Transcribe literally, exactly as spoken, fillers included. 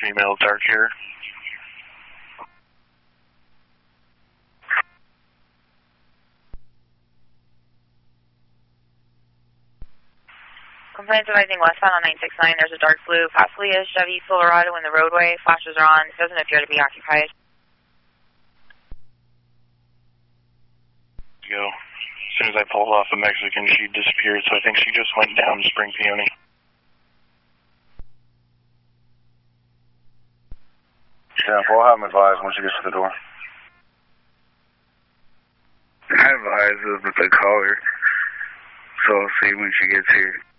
female dark hair. Complaints arising westbound on nine six nine. There's a dark blue, possibly a Chevy Silverado in the roadway. Flashes are on. Doesn't appear to be occupied. Go. As soon as I pulled off the Mexican, she disappeared, so I think she just went down to Spring Peony. Yeah, we'll have him advised once she gets to the door. I advise her, but they call her, so I'll see when she gets here.